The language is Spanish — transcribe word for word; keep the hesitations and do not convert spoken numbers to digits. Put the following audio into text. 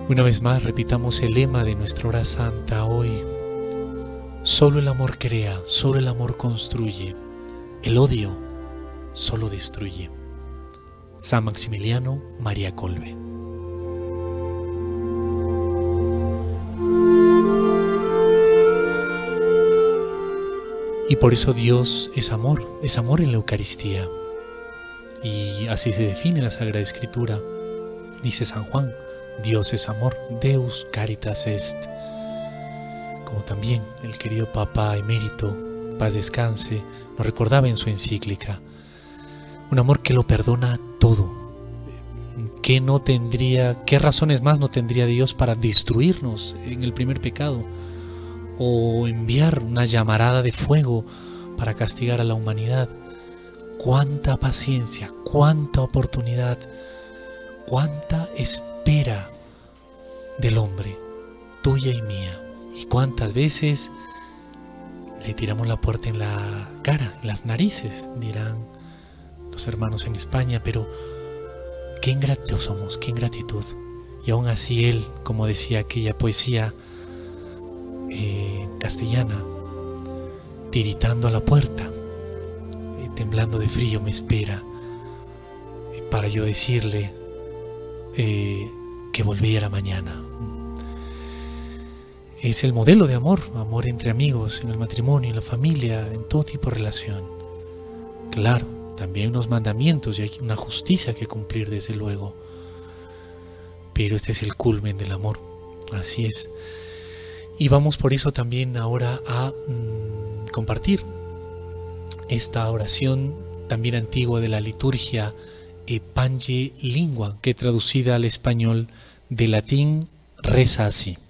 Una vez más repitamos el lema de nuestra hora santa hoy. Solo el amor crea, solo el amor construye. El odio solo destruye. San Maximiliano María Kolbe. Y por eso Dios es amor, es amor en la Eucaristía. Y así se define la Sagrada Escritura. Dice San Juan, Dios es amor, Deus caritas est. Como también el querido Papa Emérito, paz descanse, nos recordaba en su encíclica. Un amor que lo perdona todo. ¿Qué no tendría, qué razones más no tendría Dios para destruirnos en el primer pecado? O enviar una llamarada de fuego para castigar a la humanidad. Cuánta paciencia, cuánta oportunidad, cuánta espera del hombre, tuya y mía. Y cuántas veces le tiramos la puerta en la cara, en las narices, dirán los hermanos en España, pero qué ingratos somos, qué ingratitud. Y aún así él, como decía aquella poesía eh, castellana, tiritando a la puerta, eh, temblando de frío me espera, eh, para yo decirle eh, que volviera mañana. Es el modelo de amor, amor entre amigos, en el matrimonio, en la familia, en todo tipo de relación. Claro, también unos mandamientos y hay una justicia que cumplir desde luego. Pero este es el culmen del amor, así es. Y vamos por eso también ahora a mmm, compartir esta oración también antigua de la liturgia, Pange Lingua, que traducida al español de latín reza así.